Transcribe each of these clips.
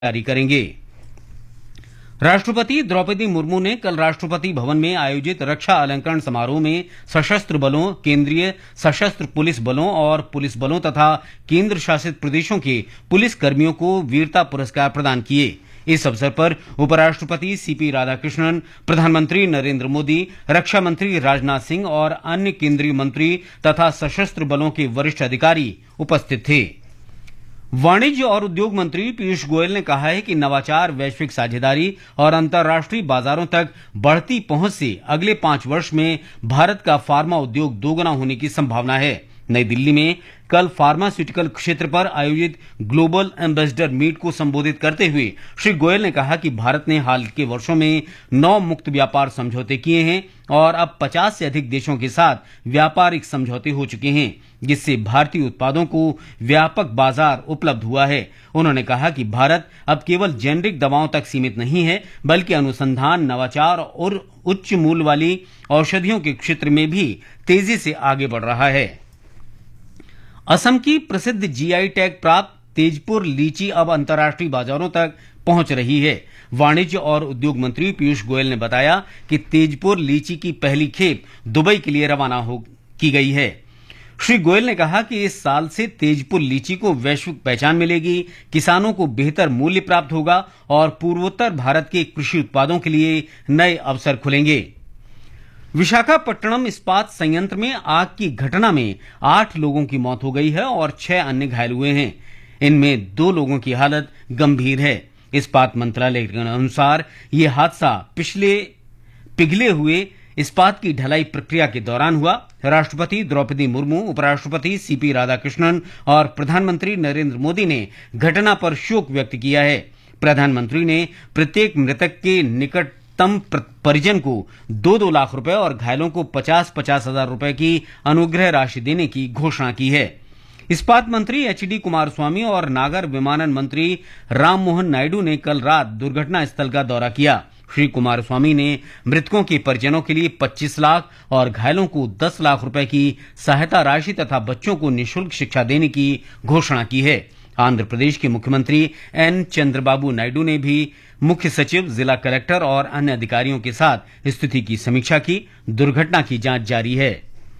जारी करेंगे। राष्ट्रपति द्रौपदी मुर्मू ने कल राष्ट्रपति भवन में आयोजित रक्षा अलंकरण समारोह में सशस्त्र बलों, केंद्रीय सशस्त्र पुलिस बलों और पुलिस बलों तथा केंद्र शासित प्रदेशों के पुलिस कर्मियों को वीरता पुरस्कार प्रदान किए। इस अवसर पर उपराष्ट्रपति सीपी राधाकृष्णन, प्रधानमंत्री नरेंद्र मोदी, रक्षा मंत्री राजनाथ सिंह और अन्य केंद्रीय मंत्री तथा सशस्त्र बलों के वरिष्ठ अधिकारी उपस्थित थे। वाणिज्य और उद्योग मंत्री पीयूष गोयल ने कहा है कि नवाचार, वैश्विक साझेदारी और अंतर्राष्ट्रीय बाजारों तक बढ़ती पहुंच से अगले 5 वर्ष में भारत का फार्मा उद्योग दोगुना होने की संभावना है। नई दिल्ली में कल फार्मास्यूटिकल क्षेत्र पर आयोजित ग्लोबल एम्बेसडर मीट को संबोधित करते हुए श्री गोयल ने कहा कि भारत ने हाल के वर्षों में 9 मुक्त व्यापार समझौते किए हैं और अब 50 से अधिक देशों के साथ व्यापारिक समझौते हो चुके हैं, जिससे भारतीय उत्पादों को व्यापक बाजार उपलब्ध हुआ है। उन्होंने कहा कि भारत अब केवल जेनेरिक दवाओं तक सीमित नहीं है, बल्कि अनुसंधान, नवाचार और उच्च मूल्य वाली औषधियों के क्षेत्र में भी तेजी से आगे बढ़ रहा है। असम की प्रसिद्ध जीआई टैग प्राप्त तेजपुर लीची अब अंतर्राष्ट्रीय बाजारों तक पहुंच रही है। वाणिज्य और उद्योग मंत्री पीयूष गोयल ने बताया कि तेजपुर लीची की पहली खेप दुबई के लिए रवाना की गई है। श्री गोयल ने कहा कि इस साल से तेजपुर लीची को वैश्विक पहचान मिलेगी, किसानों को बेहतर मूल्य प्राप्त होगा और पूर्वोत्तर भारत के कृषि उत्पादों के लिए नए अवसर खुलेंगे। विशाखापट्टनम इस्पात संयंत्र में आग की घटना में 8 लोगों की मौत हो गई है और 6 अन्य घायल हुए हैं। इनमें 2 लोगों की हालत गंभीर है। इस्पात मंत्रालय के अनुसार यह हादसा पिघले हुए इस्पात की ढलाई प्रक्रिया के दौरान हुआ। राष्ट्रपति द्रौपदी मुर्मू, उपराष्ट्रपति सीपी राधाकृष्णन और प्रधानमंत्री नरेंद्र मोदी ने घटना पर शोक व्यक्त किया है। प्रधानमंत्री ने प्रत्येक मृतक के निकटतम परिजन को 2-2 लाख रुपए और घायलों को 50-50 हजार रुपए की अनुग्रह राशि देने की घोषणा की है। इस्पात मंत्री एचडी कुमारस्वामी और नागर विमानन मंत्री राममोहन नायडू ने कल रात दुर्घटना स्थल का दौरा किया। श्री कुमारस्वामी ने मृतकों के परिजनों के लिए 25 लाख और घायलों को 10 लाख रुपए की सहायता राशि तथा बच्चों को निःशुल्क शिक्षा देने की घोषणा की है। आंध्र प्रदेश के मुख्यमंत्री एन चंद्रबाबू नायडू ने भी मुख्य सचिव, जिला कलेक्टर और अन्य अधिकारियों के साथ स्थिति की समीक्षा की। दुर्घटना की जांच जारी है।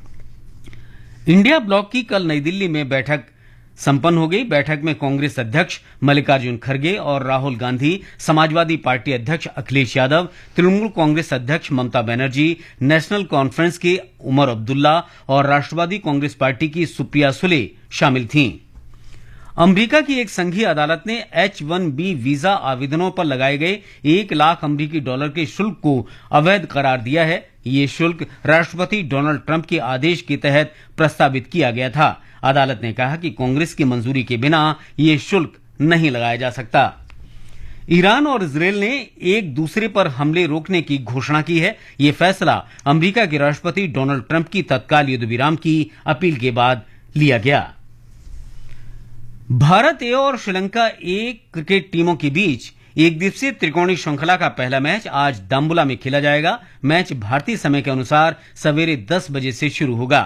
इंडिया ब्लॉक की कल नई दिल्ली में बैठक संपन्न हो गई। बैठक में कांग्रेस अध्यक्ष मल्लिकार्जुन खड़गे और राहुल गांधी, समाजवादी पार्टी अध्यक्ष अखिलेश यादव, तृणमूल कांग्रेस अध्यक्ष ममता बनर्जी, नेशनल कॉन्फ्रेंस के उमर अब्दुल्ला और राष्ट्रवादी कांग्रेस पार्टी की सुप्रिया सुले शामिल थीं। अमेरिका की एक संघीय अदालत ने H-1B वीजा आवेदनों पर लगाए गए 1 लाख अमेरिकी डॉलर के शुल्क को अवैध करार दिया है। ये शुल्क राष्ट्रपति डोनाल्ड ट्रंप के आदेश के तहत प्रस्तावित किया गया था। अदालत ने कहा कि कांग्रेस की मंजूरी के बिना ये शुल्क नहीं लगाया जा सकता। ईरान और इजरायल ने एक दूसरे पर हमले रोकने की घोषणा की है। ये फैसला अमेरिका के राष्ट्रपति डोनाल्ड ट्रंप की तत्काल युद्ध विराम की अपील के बाद लिया गया। भारत ए और श्रीलंका ए क्रिकेट टीमों के बीच एक दिवसीय त्रिकोणीय श्रृंखला का पहला मैच आज दाम्बुला में खेला जाएगा। मैच भारतीय समय के अनुसार सवेरे 10 बजे से शुरू होगा।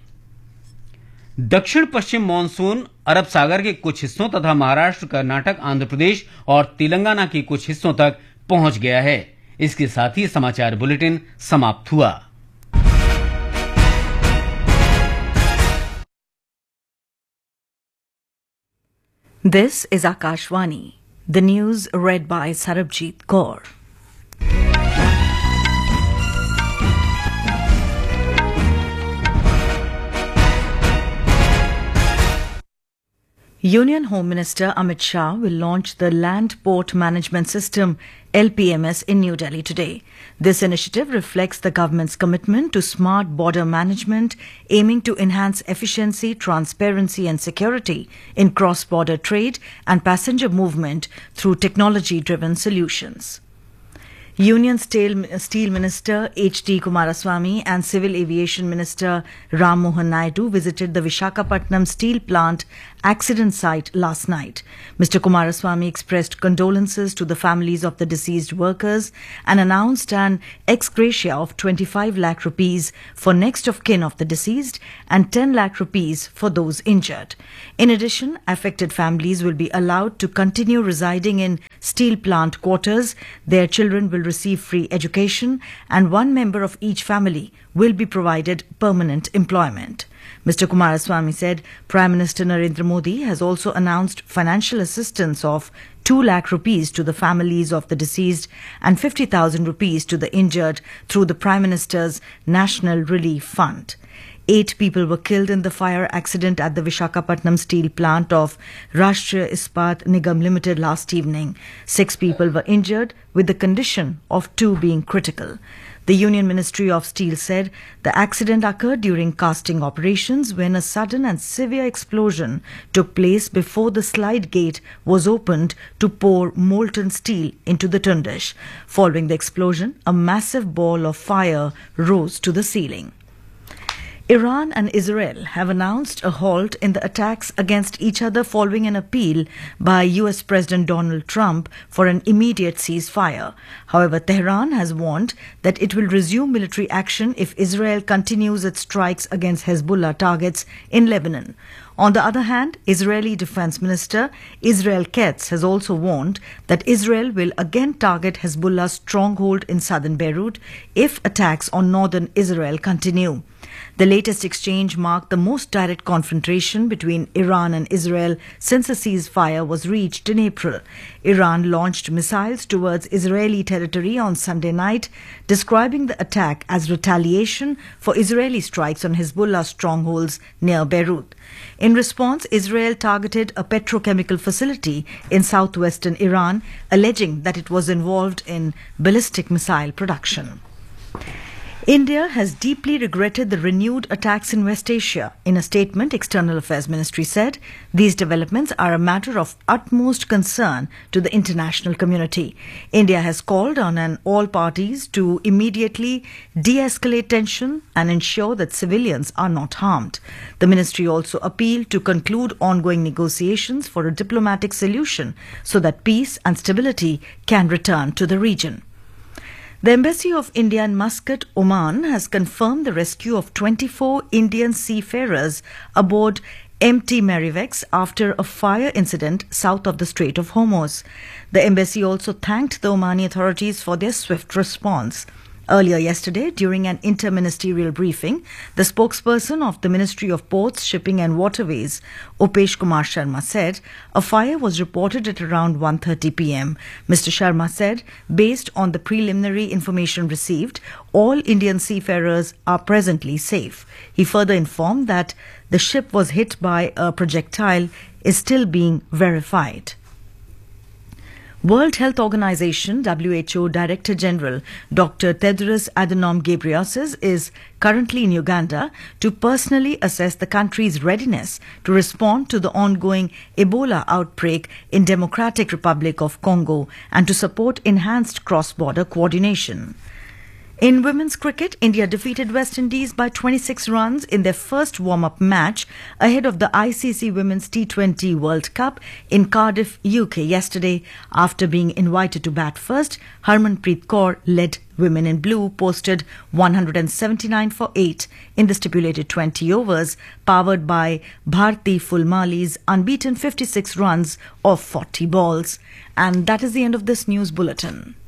दक्षिण पश्चिम मानसून अरब सागर के कुछ हिस्सों तथा महाराष्ट्र, कर्नाटक, आंध्र प्रदेश और तेलंगाना के कुछ हिस्सों तक पहुंच गया है। इसके साथ ही समाचार बुलेटिन समाप्त हुआ। This is Akashvani. The news read by Sarabjit Kaur. Union Home Minister Amit Shah will launch the Land Port Management System LPMS in New Delhi today. This initiative reflects the government's commitment to smart border management, aiming to enhance efficiency, transparency and security in cross-border trade and passenger movement through technology-driven solutions. Union Steel Minister H.D. Kumaraswamy and Civil Aviation Minister Ram Mohan Naidu visited the Visakhapatnam steel plant accident site last night. Mr. Kumaraswamy expressed condolences to the families of the deceased workers and announced an ex gratia of 25 lakh rupees for next of kin of the deceased and 10 lakh rupees for those injured. In addition, affected families will be allowed to continue residing in steel plant quarters. Their children will receive free education and one member of each family will be provided permanent employment. Mr. Kumaraswamy said Prime Minister Narendra Modi has also announced financial assistance of 2 lakh rupees to the families of the deceased and 50,000 rupees to the injured through the Prime Minister's National Relief Fund. 8 people were killed in the fire accident at the Visakhapatnam steel plant of Rashtriya Ispat Nigam Limited last evening. 6 people were injured, with the condition of 2 being critical. The Union Ministry of Steel said the accident occurred during casting operations when a sudden and severe explosion took place before the slide gate was opened to pour molten steel into the tundish. Following the explosion, a massive ball of fire rose to the ceiling. Iran and Israel have announced a halt in the attacks against each other following an appeal by US President Donald Trump for an immediate ceasefire. However, Tehran has warned that it will resume military action if Israel continues its strikes against Hezbollah targets in Lebanon. On the other hand, Israeli Defense Minister Israel Katz has also warned that Israel will again target Hezbollah's stronghold in southern Beirut if attacks on northern Israel continue. The latest exchange marked the most direct confrontation between Iran and Israel since a ceasefire was reached in April. Iran launched missiles towards Israeli territory on Sunday night, describing the attack as retaliation for Israeli strikes on Hezbollah strongholds near Beirut. In response, Israel targeted a petrochemical facility in southwestern Iran, alleging that it was involved in ballistic missile production. India has deeply regretted the renewed attacks in West Asia. In a statement, External Affairs Ministry said these developments are a matter of utmost concern to the international community. India has called on all parties to immediately de-escalate tension and ensure that civilians are not harmed. The ministry also appealed to conclude ongoing negotiations for a diplomatic solution so that peace and stability can return to the region. The Embassy of India in Muscat, Oman, has confirmed the rescue of 24 Indian seafarers aboard MT Marivex after a fire incident south of the Strait of Hormuz. The embassy also thanked the Omani authorities for their swift response. Earlier yesterday, during an interministerial briefing, the spokesperson of the Ministry of Ports, Shipping and Waterways, Upesh Kumar Sharma, said a fire was reported at around 1:30 p.m. Mr. Sharma said, based on the preliminary information received, all Indian seafarers are presently safe. He further informed that the ship was hit by a projectile is still being verified. World Health Organization (WHO) Director General Dr. Tedros Adhanom Ghebreyesus is currently in Uganda to personally assess the country's readiness to respond to the ongoing Ebola outbreak in Democratic Republic of Congo and to support enhanced cross-border coordination. In women's cricket, India defeated West Indies by 26 runs in their first warm-up match ahead of the ICC Women's T20 World Cup in Cardiff, UK yesterday. After being invited to bat first, Harmanpreet Kaur led Women in Blue posted 179 for 8 in the stipulated 20 overs, powered by Bharti Fulmali's unbeaten 56 runs off 40 balls. And that is the end of this news bulletin.